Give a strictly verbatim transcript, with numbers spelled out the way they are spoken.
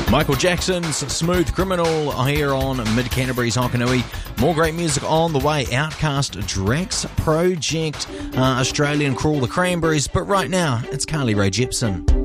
Michael Jackson's Smooth Criminal here on Mid-Canterbury's Hokanui. More great music on the way. Outcast, Drax Project, uh, Australian Crawl the Cranberries. But right now, it's Carly Rae Jepsen.